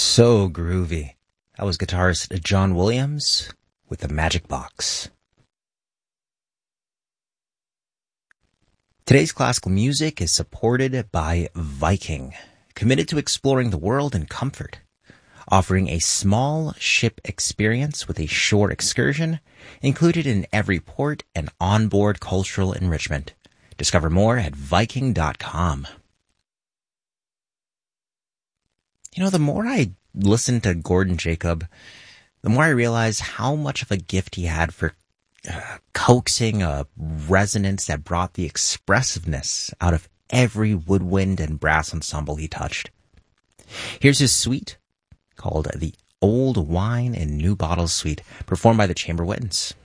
So groovy. That was guitarist John Williams with the Magic Box. Today's classical music is supported by Viking, committed to exploring the world in comfort, offering a small ship experience with a shore excursion included in every port and onboard cultural enrichment. Discover more at Viking.com. You know, the more I listen to Gordon Jacob, the more I realize how much of a gift he had for coaxing a resonance that brought the expressiveness out of every woodwind and brass ensemble he touched. Here's his suite called the Old Wine in New Bottles Suite, performed by the Chamber Winds.